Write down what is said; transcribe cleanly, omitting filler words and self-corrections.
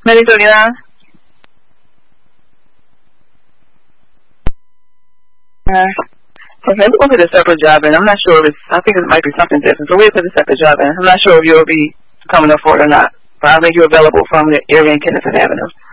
Maybe 39? Okay, we'll put a separate job in. I'm not sure if I think it might be something different, so we'll put a separate job in. I'm not sure if you'll be coming up for it or not, but I think you're available from the area in Kennison Avenue.